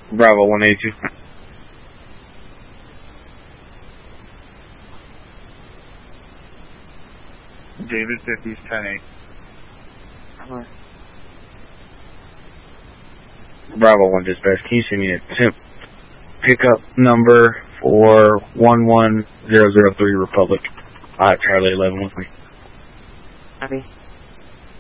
Bravo 182. David 50's 10-8. Bravo 1 dispatch, can you send me a temp pickup number for 11003 Republic? Charlie 11 with me. Copy.